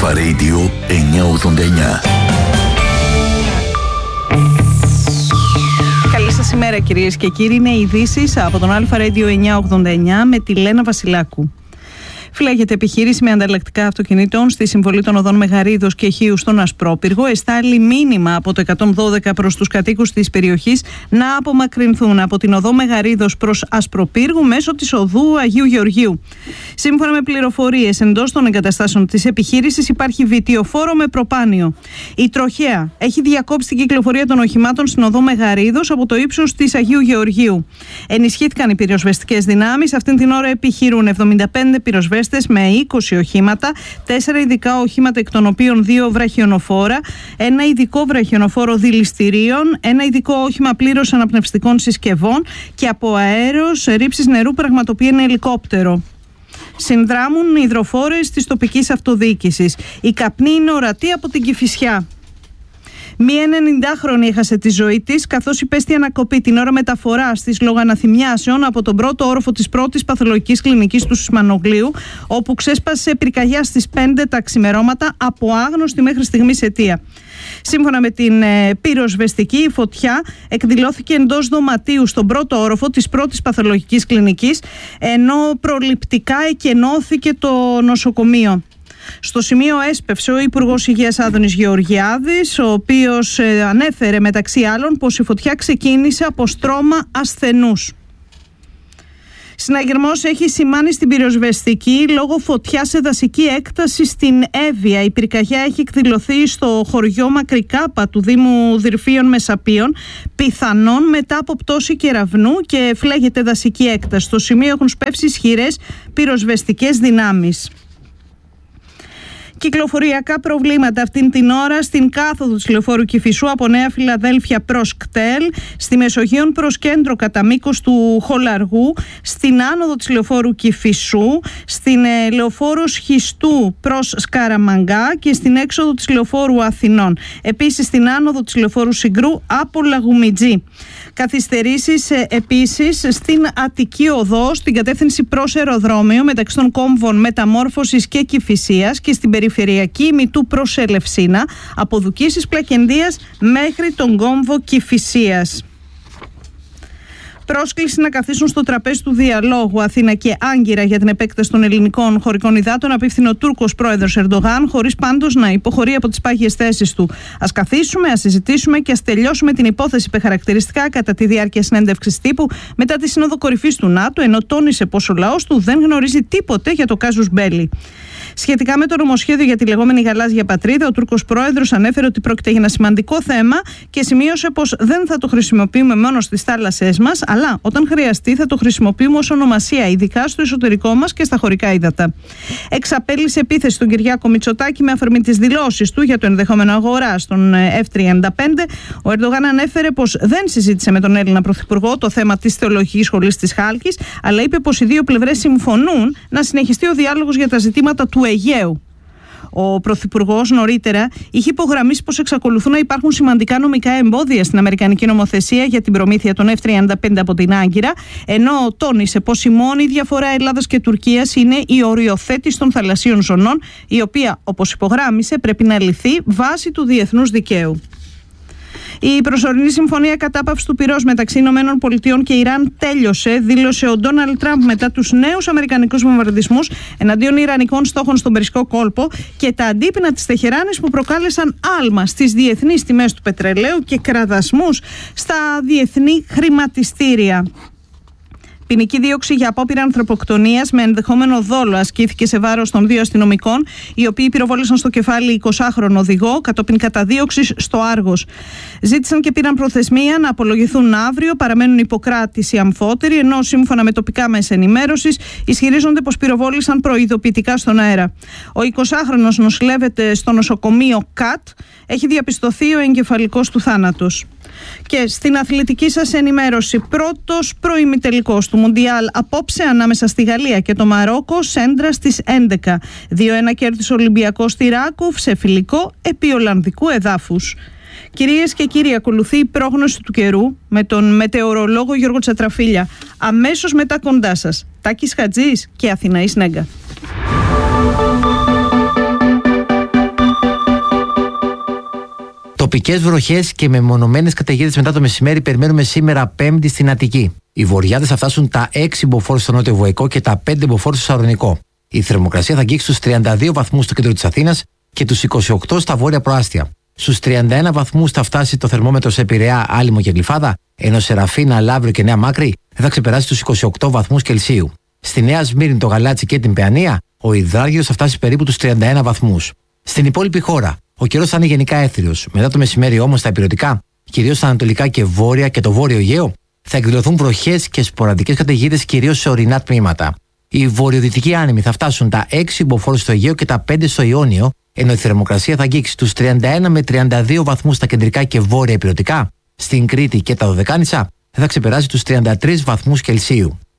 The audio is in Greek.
Αλφα Radio 989. Καλή σας ημέρα κυρίες και κύριοι. Είναι ειδήσεις από τον Αλφα Radio 989 με τη Λένα Βασιλάκου. Φυλάγεται επιχείρηση με ανταλλακτικά αυτοκινήτων στη συμβολή των οδών Μεγαρίδος και Χίου στον Ασπρόπυργο. Εστάλει μήνυμα από το 112 προς τους κατοίκους της περιοχής να απομακρυνθούν από την οδό Μεγαρίδος προς Ασπροπύργου μέσω της οδού Αγίου Γεωργίου. Σύμφωνα με πληροφορίες εντός των εγκαταστάσεων της επιχείρησης, υπάρχει βιτιοφόρο με προπάνιο. Η τροχέα έχει διακόψει την κυκλοφορία των οχημάτων στην οδό Μεγαρίδος από το ύψος της Αγίου Γεωργίου. Ενισχύθηκαν οι πυροσβεστικές δυνάμεις. Αυτήν την ώρα επιχειρούν 75 πυροσβέστες με 20 οχήματα, 4 ειδικά οχήματα, εκ των οποίων 2 βραχιονοφόρα, ένα ειδικό βραχιονοφόρο δηληστηρίων, ένα ειδικό όχημα πλήρως αναπνευστικών συσκευών και από αέρος ρήψης νερού πραγματοποιεί ένα ελικόπτερο. Συνδράμουν υδροφόρες της τοπικής αυτοδιοίκησης. Η καπνή είναι ορατή από την Κηφισιά. Μία 90χρονη έχασε τη ζωή της καθώς υπέστη ανακοπή την ώρα μεταφοράς της λόγω αναθυμιάσεων από τον πρώτο όροφο της πρώτης παθολογικής κλινικής του Σισμανογλίου, όπου ξέσπασε πυρκαγιά στις 5 τα ξημερώματα από άγνωστη μέχρι στιγμής αιτία. Σύμφωνα με την πυροσβεστική, η φωτιά εκδηλώθηκε εντός δωματίου στον πρώτο όροφο της πρώτης παθολογικής κλινικής, ενώ προληπτικά εκενώθηκε το νοσοκομείο. Στο σημείο έσπευσε ο Υπουργός Υγείας Άδωνης Γεωργιάδης, ο οποίος ανέφερε μεταξύ άλλων πως η φωτιά ξεκίνησε από στρώμα ασθενούς. Συναγερμός έχει σημάνει στην πυροσβεστική λόγω φωτιά σε δασική έκταση στην Εύβοια. Η πυρκαγιά έχει εκδηλωθεί στο χωριό Μακρικάπα του Δήμου Δυρφίων Μεσαπίων, πιθανόν μετά από πτώση κεραυνού, και φλέγεται δασική έκταση. Στο σημείο έχουν σπεύσει ισχυρές πυροσβεστικές δυνάμεις. Κυκλοφοριακά προβλήματα αυτήν την ώρα στην κάθοδο της λεωφόρου Κηφισού από Νέα Φιλαδέλφια προς Κτέλ, στη Μεσογείων προς κέντρο κατά μήκος του Χολαργού, στην άνοδο της λεωφόρου Κηφισού, στην λεωφόρο Σχιστού προς Σκαραμαγκά και στην έξοδο της λεωφόρου Αθηνών. Επίσης στην άνοδο της λεωφόρου Συγκρού από Λαγουμιτζή. Καθυστερήσεις επίσης στην Αττική Οδό, στην κατεύθυνση προς αεροδρόμιο μεταξύ των κόμβων Μεταμόρφωσης και Κηφισίας, και στην περιφερειακή Μητού προς Ελευσίνα από Δουκίσης Πλακεντίας μέχρι τον κόμβο Κηφισίας. Πρόσκληση να καθίσουν στο τραπέζι του διαλόγου Αθήνα και Άγκυρα για την επέκταση των ελληνικών χωρικών υδάτων απίφθινε ο Τούρκος πρόεδρος Ερντογάν, χωρίς πάντως να υποχωρεί από τις πάγιες θέσεις του. Ας καθίσουμε, ας συζητήσουμε και ας τελειώσουμε την υπόθεση, είπε χαρακτηριστικά κατά τη διάρκεια συνέντευξης τύπου μετά τη Σύνοδο Κορυφής του ΝΑΤΟ, ενώ τόνισε πως ο λαός του δεν γνωρίζει τίποτε για το κάζους μπέλι. Σχετικά με το νομοσχέδιο για τη λεγόμενη γαλάζια πατρίδα, ο Τούρκος πρόεδρος ανέφερε ότι πρόκειται για ένα σημαντικό θέμα και σημείωσε πως δεν θα το χρησιμοποιούμε μόνο στις θάλασσές μας, αλλά όταν χρειαστεί θα το χρησιμοποιούμε ως ονομασία, ειδικά στο εσωτερικό μας και στα χωρικά ύδατα. Εξαπέλυσε επίθεση στον Κυριάκο Μητσοτάκη με αφορμή τις δηλώσεις του για το ενδεχόμενο αγορά στον F-35. Ο Ερντογάν ανέφερε πως δεν συζήτησε με τον Έλληνα Πρωθυπουργό το θέμα της Θεολογικής Σχολής της Χάλκης, αλλά είπε πως οι δύο πλευρές συμφωνούν να συνεχιστεί ο διάλογος για τα ζητήματα του Αιγαίου. Ο Πρωθυπουργός νωρίτερα είχε υπογραμμίσει πως εξακολουθούν να υπάρχουν σημαντικά νομικά εμπόδια στην αμερικανική νομοθεσία για την προμήθεια των F-35 από την Άγκυρα, ενώ τόνισε πως η μόνη διαφορά Ελλάδας και Τουρκίας είναι η οριοθέτηση των θαλασσίων ζωνών, η οποία, όπως υπογράμμισε, πρέπει να λυθεί βάσει του διεθνούς δικαίου. Η προσωρινή συμφωνία κατάπαυσης του πυρός μεταξύ ΗΠΑ και Ιράν τέλειωσε, δήλωσε ο Ντόναλντ Τραμπ μετά τους νέους αμερικανικούς βομβαρδισμούς εναντίον ιρανικών στόχων στον Περσικό κόλπο και τα αντίπεινα της Τεχεράνης που προκάλεσαν άλμα στις διεθνείς τιμές του πετρελαίου και κραδασμούς στα διεθνή χρηματιστήρια. Ποινική δίωξη για απόπειρα ανθρωποκτονίας με ενδεχόμενο δόλο ασκήθηκε σε βάρος των 2 αστυνομικών, οι οποίοι πυροβόλησαν στο κεφάλι 20χρονο οδηγό κατόπιν καταδίωξης στο Άργος. Ζήτησαν και πήραν προθεσμία να απολογηθούν αύριο, παραμένουν υποκράτηση αμφότεροι, ενώ σύμφωνα με τοπικά μέσα ενημέρωσης ισχυρίζονται πως πυροβόλησαν προειδοποιητικά στον αέρα. Ο 20χρονος νοσηλεύεται στο νοσοκομείο ΚΑΤ, έχει διαπιστωθεί ο εγκεφαλικός του θάνατος. Και στην αθλητική σας ενημέρωση, πρώτος προημιτελικός του Μουντιάλ απόψε ανάμεσα στη Γαλλία και το Μαρόκο, σέντρα στις 11. 2-1 κέρδισε ο Ολυμπιακός στη Ράκοφ σε φιλικό επί Ολλανδικού εδάφους. Κυρίες και κύριοι, ακολουθεί η πρόγνωση του καιρού με τον μετεωρολόγο Γιώργο Τσατραφίλια. Αμέσως μετά κοντά σας, Τάκης Χατζής και Αθηναής Νέγκα. Τοπικές βροχές και μεμονωμένες καταιγίδες μετά το μεσημέρι περιμένουμε σήμερα Πέμπτη στην Αττική. Οι βορειάδες θα φτάσουν τα 6 μποφόρ στο νότιο Βοϊκό και τα 5 μποφόρ στο Σαρονικό. Η θερμοκρασία θα αγγίξει στους 32 βαθμούς στο κέντρο της Αθήνας και τους 28 στα βόρεια προάστια. Στους 31 βαθμούς θα φτάσει το θερμόμετρο σε Πειραιά, Άλυμο και Γλυφάδα, ενώ σε Ραφίνα, Λαύριο και Νέα Μάκρη δεν θα ξεπεράσει τους 28 βαθμούς Κελσίου. Στη Νέα Σμύρνη, το Γαλάτσι και την Παιανία, ο υδράργυρος θα φτάσει περίπου τους 31 βαθμούς. Στην υπόλοιπη χώρα, ο καιρός θα είναι γενικά έθριος. Μετά το μεσημέρι όμως στα ηπειρωτικά, κυρίως στα ανατολικά και βόρεια και το βόρειο Αιγαίο, θα εκδηλωθούν βροχές και σποραδικές καταιγίδες κυρίως σε ορεινά τμήματα. Οι βορειοδυτικοί άνεμοι θα φτάσουν τα 6 μποφόρ στο Αιγαίο και τα 5 στο Ιόνιο, ενώ η θερμοκρασία θα αγγίξει τους 31 με 32 βαθμούς στα κεντρικά και βόρεια ηπειρωτικά. Στην Κρήτη και τα Δωδεκάνησα δεν θα ξεπεράσει τους 33 βαθμούς Κελσίου.